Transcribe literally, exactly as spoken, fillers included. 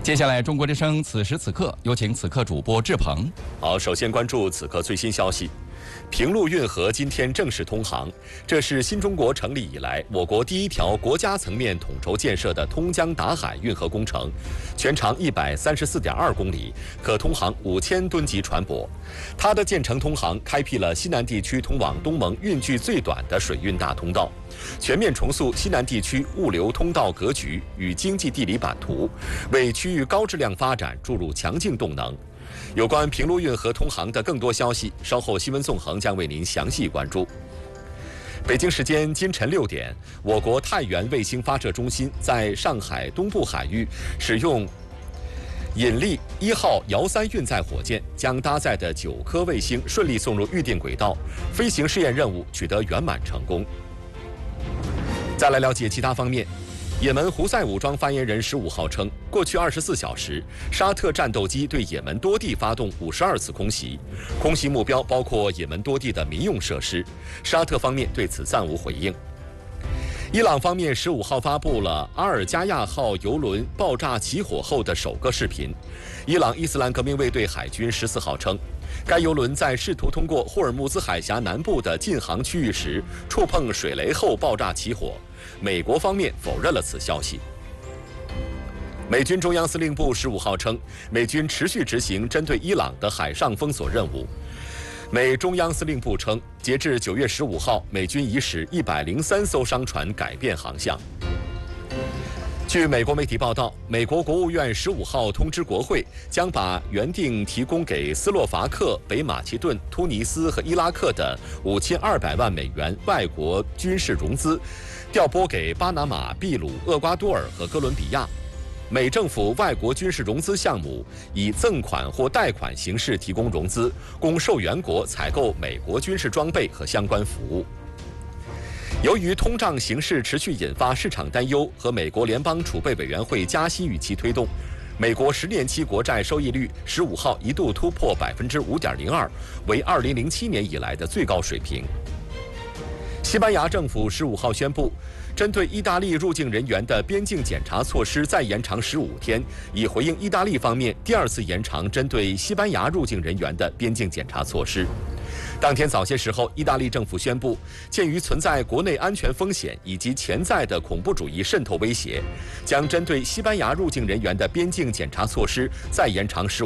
接下来，中国之声此时此刻有请此刻主播志鹏。 好，首先关注此刻最新消息。平陆运河今天正式通航，这是新中国成立以来我国第一条国家层面统筹建设的通江达海运河工程，全长一百三十四点二公里，可通航五千吨级船舶。它的建成通航，开辟了西南地区通往东盟运距最短的水运大通道，全面重塑西南地区物流通道格局与经济地理版图，为区域高质量发展注入强劲动能。有关平陆运河通航的更多消息，稍后新闻纵横将为您详细关注。北京时间今晨六点，我国太原卫星发射中心在上海东部海域使用引力一号遥三运载火箭，将搭载的九颗卫星顺利送入预定轨道，飞行试验任务取得圆满成功。再来了解其他方面。也门胡塞武装发言人十五号称，过去二十四小时，沙特战斗机对也门多地发动五十二次空袭，空袭目标包括也门多地的民用设施。沙特方面对此暂无回应。伊朗方面十五号发布了阿尔加亚号油轮爆炸起火后的首个视频。伊朗伊斯兰革命卫队海军十四号称，该油轮在试图通过霍尔木兹海峡南部的禁航区域时，触碰水雷后爆炸起火。美国方面否认了此消息。美军中央司令部十五号称，美军持续执行针对伊朗的海上封锁任务。美中央司令部称，截至九月十五号，美军已使一百零三艘商船改变航向。据美国媒体报道，美国国务院十五号通知国会，将把原定提供给斯洛伐克、北马其顿、突尼斯和伊拉克的五千二百万美元外国军事融资，调拨给巴拿马、秘鲁、厄瓜多尔和哥伦比亚。美政府外国军事融资项目以赠款或贷款形式提供融资，供受援国采购美国军事装备和相关服务。由于通胀形势持续引发市场担忧和美国联邦储备委员会加息预期推动，美国十年期国债收益率十五号一度突破百分之五点零二，为二零零七年以来的最高水平。西班牙政府十五号宣布，针对意大利入境人员的边境检查措施再延长十五天，以回应意大利方面第二次延长针对西班牙入境人员的边境检查措施。当天早些时候，意大利政府宣布，鉴于存在国内安全风险以及潜在的恐怖主义渗透威胁，将针对西班牙入境人员的边境检查措施再延长十